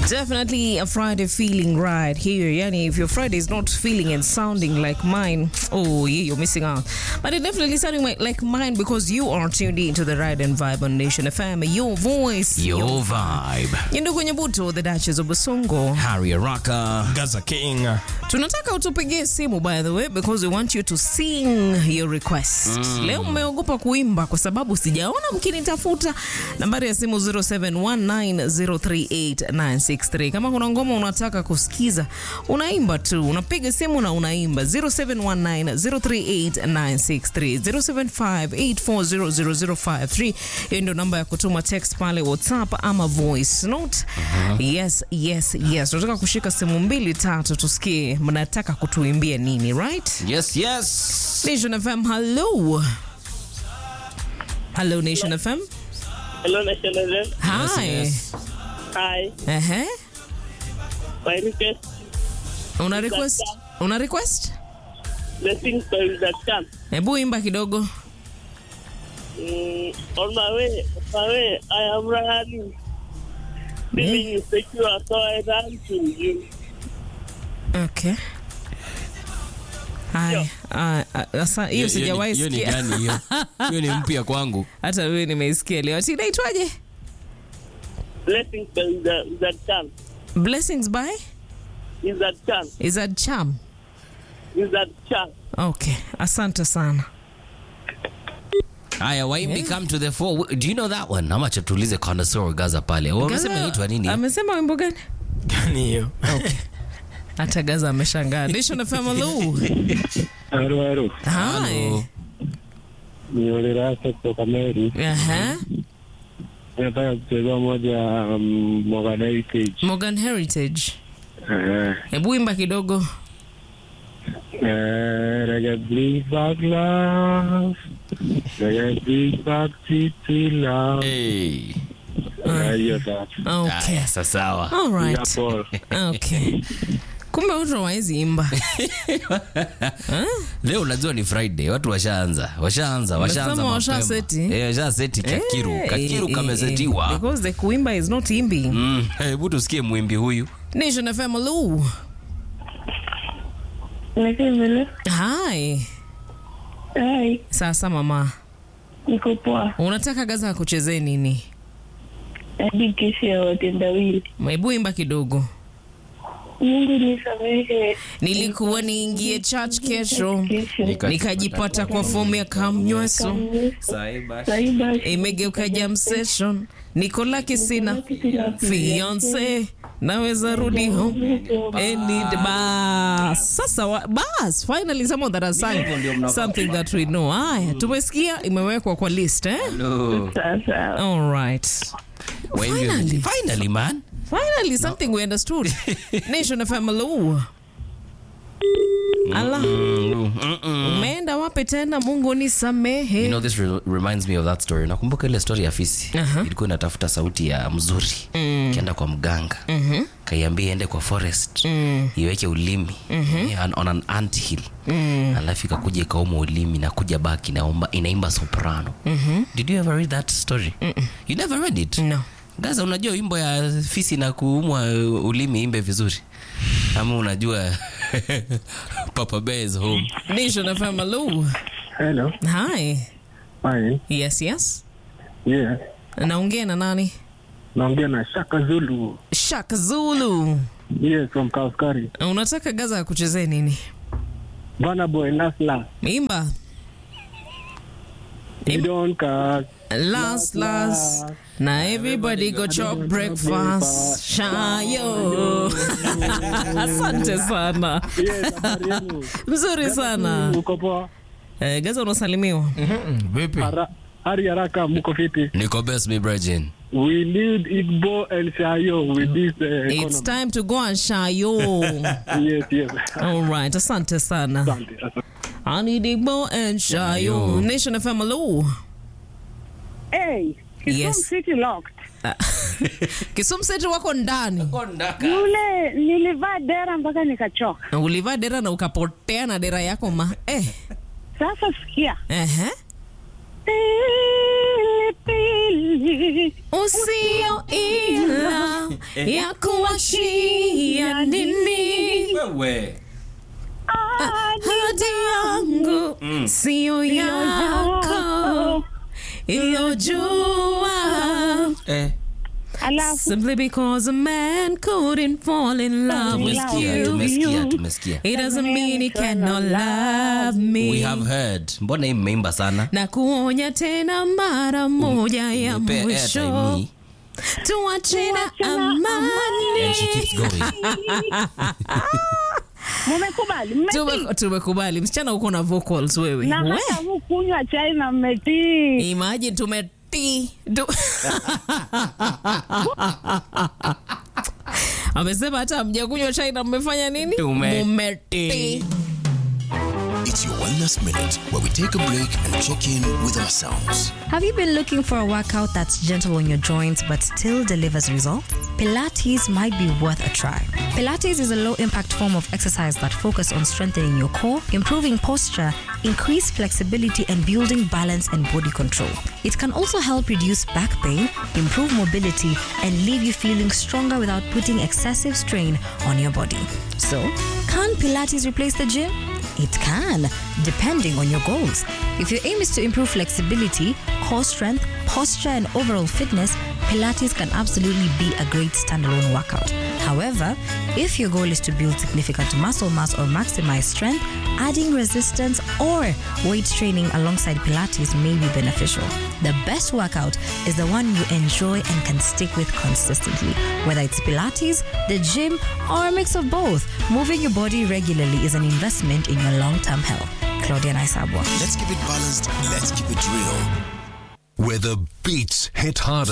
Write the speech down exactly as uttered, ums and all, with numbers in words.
Definitely a Friday feeling right here. Yani, if your Friday is not feeling and sounding like mine, oh yeah, you're missing out. But it definitely sounding like, like mine because you are tuned into the Ride and Vibe on Nation F M. Your voice, your, your vibe. Yendo kwenye buto, the Duchess of Basongo, Harry Araka, Gaza King. Tunataka utupigie simu by the way because we want you to sing your request. Mm. Leo mmeogopa kuimba kwa sababu sijaona mkinitafuta. Nambari ya simu zero seven one nine zero three eight nine six three. Kama kuna ngoma unataka kusikiza, unaimba tu. Unapiga simu na unaimba zero seven one nine zero three eight nine six three zero seven five eight four zero zero zero five three. Hiyo ndio namba ya kutuma text pale WhatsApp ama voice note. Uh-huh. Yes, yes, yes. Tunataka kushika simu mbili tatu tusikie mnataka kutuimbia nini, right? Yes, yes. Nation F M, hello. Hello, Nation F M. Hello, Nation F M. Hi. Yes, yes. Hi. Uh-huh. My request. Una request? Una request? Blessings by that can. Hebu imba kidogo. Mm, on my way, on my way, I am running. Feeling Yeah. insecure, so I run to you. Okay. Hai. Ah, sasa hiyo sijawahi sikia. Hiyo ni gani hiyo? Hiyo ni mpya kwangu. Hata wewe nimeisikia leo. Ati inaitwaje? Blessings by that, that can. Blessings by? Is that can? Is that Cham? Is that can? Okay. Asante sana. Aya, waimbi come to the fore. Do you know that one? How much tulize connoisseur Gaza pale. Wamesema inaitwa nini? Amesema wimbo gani? Gani hiyo? Okay. Hata Gaza ameshangaa. Nation of Family. Haro haro. Hi. Ni ole rasa kutoka Meru. Aha. Nataka kucheza moja um, Morgan Heritage. Morgan Heritage. Eh. Hebu imba kidogo. Eh, reggae brings back love. Reggae brings back city love. Hey. Eh, hiyo sasa. Okay. Aya, sasa sawa. All right. Paul. Okay. Kumbe watu hawezi imba. Leo unajua ni Friday, watu washaanza. Washaanza, washaanza mapema. Washa seti. Eh, washa seti kakiru. Eh, Kakiru eh, kamesetiwa. eh, because the kuimba is not imbing. Mm, hebu tusikie mwimbi huyu. Nation F M, hello. Niko Hi. Hi. Sasa mama. Niko poa. Unataka Gaza kuchezea nini? Hadi kesho ya watendawili. Hebu imba kidogo. Mungu nisamehe. Nilikuwa niingie church kesho. Nikajipata kwa fomu ya kamnyweso. Saiba. Saiba. Imegeuka jam session. Niko laki sina. Fiance. Naweza rudi home. And bas. Sasa wa, bas. Finally someone that has sang something that we know. Aya, tumesikia imewekwa kwa list, eh? Hello. Sasa. All right. Finally. Finally, man. Finally, something no. we understood. Nation F M, hello. Allah. Umeenda wapi tena? Mungu nisamehe. You know, this re- reminds me of that story. Nakumbuka ile story ya fisi. Uh-huh. Ilikuwa inatafuta sauti ya mzuri. Mm. Kienda kwa mganga. Mm-hmm. Kaiambia ende kwa forest. Mm. Iweke ulimi. Mm-hmm. Yeah, on an anthill. Mm. Alafu ikakuja ikauma ulimi na kuja baki inaomba inaimba soprano. Mm-hmm. Did you ever read that story? Mm-mm. You never read it? No. Gaza, unajua wimbo ya fisi na kuumwa ulimi imbe vizuri? Ama unajua Papa Bear is home? Nation F M, hello. Hello. Hi. Hi. Yes, yes. Yeah. Naongea na nani? Naongea na Shaka Zulu. Shaka Zulu. Yes, from Kauskari. Unataka Gaza kuchezea nini? Bana boy last last. Imba. You don't cast. Last, last. Now everybody go chop breakfast. Shayo. Asante sana. Yes, habari yenu. Mzuri sana. Uko poa? Eh, Gaza unasalimiwa. Mhm. Vipi? Hari haraka mko fiti. Niko best me Bridget. We need Igbo and Shayo with this uh, economy. It's time to go and shayo. Yes, yes. All right, asante sana. Asante, asante. I need Igbo and shayo. Nation F M, hello. Hey. Yes. City locked. Kisumu City wako ndani. Yule nilivaa dera mpaka nikachoka. Ulivaa dera na ukapotea na dera yako ma. Eh. Sasa sikia. Eh. Pili pili Usio ila ya kuwashia nini? Wewe. Ahadi yangu sio yako, ilojua. Eh. Alafu Simply because a man couldn't fall in love with Tumesikia, you, tumesikia, tumesikia. it doesn't mean he cannot love me. We have heard. Mbona hii mmeimba sana? Na kuonya tena mara moja ya Umepea mwisho, airtime hii. tuache na amani. And she keeps going. mmekubali, mmetii. Tume- Tumekubali. Msichana uko na vocals wewe. Na We. hata mkunywa chai na mmetii. Imagine tumetii. Tu- Amesema hata mjakunywa chai na mmefanya nini? Tumetii. Mumetii. It's your Wellness Minute, where we take a break and check in with ourselves. Have you been looking for a workout that's gentle on your joints but still delivers results? Pilates might be worth a try. Pilates is a low-impact form of exercise that focuses on strengthening your core, improving posture, increase flexibility, and building balance and body control. It can also help reduce back pain, improve mobility, and leave you feeling stronger without putting excessive strain on your body. So, can Pilates replace the gym? It can, depending on your goals. If your aim is to improve flexibility, core strength, posture, and overall fitness, Pilates can absolutely be a great standalone workout. However, if your goal is to build significant muscle mass or maximize strength, adding resistance or weight training alongside Pilates may be beneficial. The best workout is the one you enjoy and can stick with consistently. Whether it's Pilates, the gym, or a mix of both, moving your body regularly is an investment in your long-term health. Claudia Naisabwa. Let's keep it balanced. Let's keep it real. Where the beats hit harder